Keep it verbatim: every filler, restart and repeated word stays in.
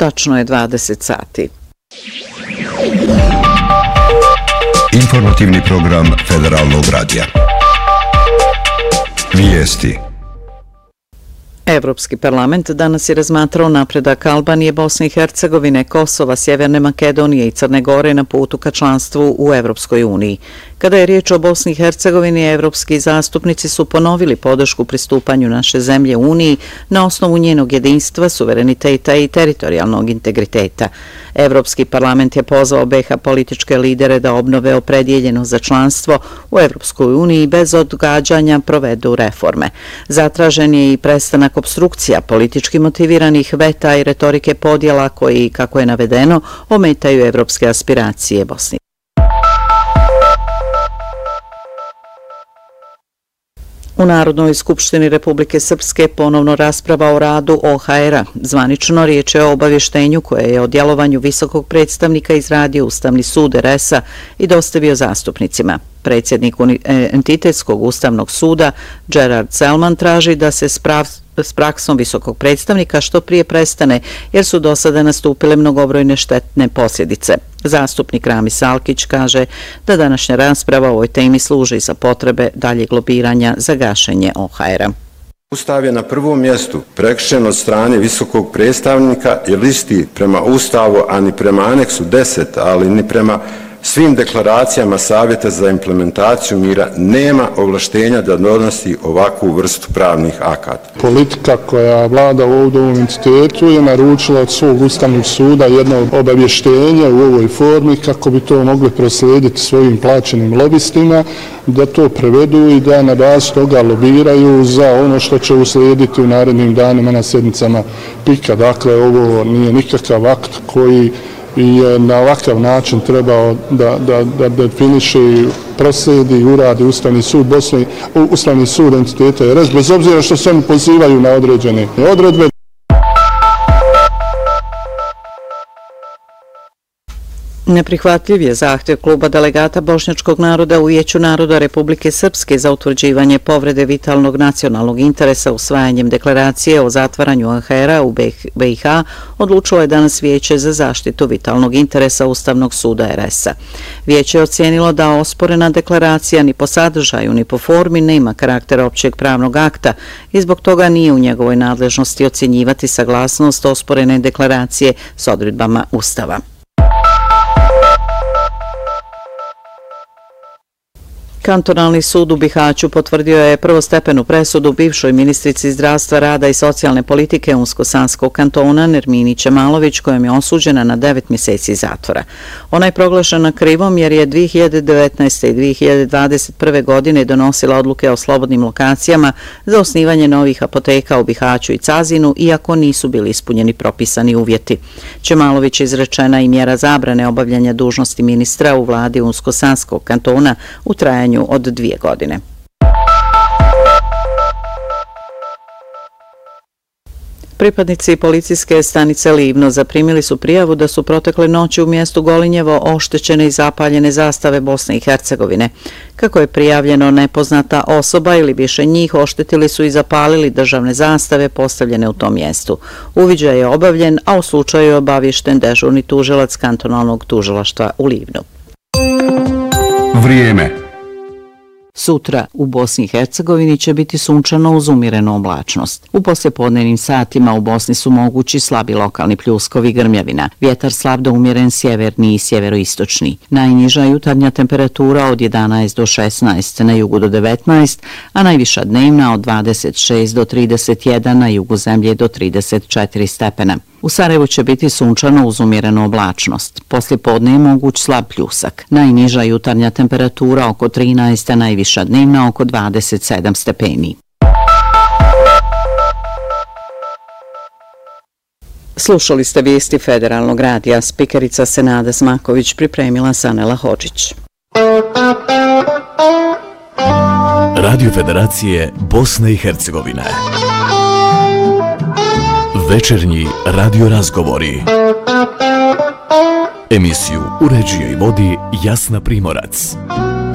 Tačno je dvadeset sati. Informativni program Federalnog radija. Vijesti. Evropski parlament danas je razmatrao napredak Albanije, Bosne i Hercegovine, Kosova, Sjeverne Makedonije i Crne Gore na putu ka članstvu u Evropskoj uniji. Kada je riječ o Bosni i Hercegovini, evropski zastupnici su ponovili podršku pristupanju naše zemlje Uniji na osnovu njenog jedinstva, suvereniteta i teritorijalnog integriteta. Evropski parlament je pozvao B H političke lidere da obnove opredjeljenost za članstvo u Evropskoj uniji i bez odgađanja provedu reforme. Zatražen je i prestanak opstrukcija, politički motiviranih veta i retorike podjela koji, kako je navedeno, ometaju evropske aspiracije Bosne. U Narodnoj skupštini Republike Srpske ponovno rasprava o radu O H R-a. Zvanično riječ je o obavještenju koje je o djelovanju visokog predstavnika izradio Ustavni sud R S-a i dostavio zastupnicima. Predsjednik entitetskog Ustavnog suda Gerard Selman traži da se sprav s praksom visokog predstavnika što prije prestane, jer su do sada nastupile mnogobrojne štetne posljedice. Zastupnik Ramis Alkić kaže da današnja rasprava o ovoj temi služi za potrebe daljeg lobiranja za gašenje O H R-a. Ustav je na prvom mjestu prekršen od strane visokog predstavnika jer isti prema Ustavu, a ni prema aneksu deset, ali ni prema svim deklaracijama Savjeta za implementaciju mira nema ovlaštenja da donosi ovakvu vrstu pravnih akata. Politika koja vlada ovdje u ovom entitetu je naručila od svog Ustavnog suda jedno obavještenje u ovoj formi kako bi to mogli proslijediti svojim plaćenim lobistima, da to prevedu i da na bazi toga lobiraju za ono što će uslijediti u narednim danima na sjednicama P I K-a. Dakle, ovo nije nikakav akt koji i na ovakav način trebao da, da, da definiše i proslijedi i uradi Ustavni sud Bosne, Ustavni sud entiteta R S, bez obzira što se oni pozivaju na određene odredbe. Neprihvatljiv je zahtjev kluba delegata bošnjačkog naroda u Vijeću naroda Republike Srpske za utvrđivanje povrede vitalnog nacionalnog interesa usvajanjem deklaracije o zatvaranju O H R-a u B i H odlučilo je danas Vijeće za zaštitu vitalnog interesa Ustavnog suda R S-a. Vijeće je ocijenilo da osporena deklaracija ni po sadržaju ni po formi nema karakter općeg pravnog akta i zbog toga nije u njegovoj nadležnosti ocjenjivati saglasnost osporene deklaracije s odredbama Ustava. Kantonalni sud u Bihaću potvrdio je prvostepenu presudu bivšoj ministrici zdravstva, rada i socijalne politike Unsko-Sanskog kantona Nermini Čemalović, kojom je osuđena na devet mjeseci zatvora. Ona je proglašena krivom jer je dvije hiljade devetnaeste. i dvije hiljade dvadeset prve. godine donosila odluke o slobodnim lokacijama za osnivanje novih apoteka u Bihaću i Cazinu, iako nisu bili ispunjeni propisani uvjeti. Čemalović izrečena i mjera zabrane obavljanja dužnosti ministra u vladi Unsko-Sanskog kantona u trajanju od dvije godine. Pripadnici policijske stanice Livno zaprimili su prijavu da su protekle noći u mjestu Golinjevo oštećene i zapaljene zastave Bosne i Hercegovine. Kako je prijavljeno, nepoznata osoba ili više njih oštetili su i zapalili državne zastave postavljene u tom mjestu. Uviđaj je obavljen, a u slučaju je obaviješten dežurni tužilac kantonalnog tužilaštva u Livnu. Vrijeme. Sutra u Bosni i Hercegovini će biti sunčano uz umjerenu oblačnost. U poslijepodnevnim satima u Bosni su mogući slabi lokalni pljuskovi i grmljavina. Vjetar slab do umjeren sjeverni i sjeveroistočni. Najniža jutarnja temperatura od jedanaest do šesnaest, na jugu do devetnaest, a najviša dnevna od dvadeset šest do trideset jedan, na jugu zemlje do trideset četiri stepena. U Sarajevu će biti sunčano uz umjerenu oblačnost. Poslijepodne je moguć slab pljusak. Najniža jutarnja temperatura oko trinaest, a najviša dnevna oko dvadeset sedam stepeni. Slušali ste vijesti Federalnog radija. Spikerica Senada Smaković, pripremila Sanela Hodžić. Radio Federacije Bosne i Hercegovine. Večernji radio razgovori. Emisiju uređuje i vodi Jasna Primorac.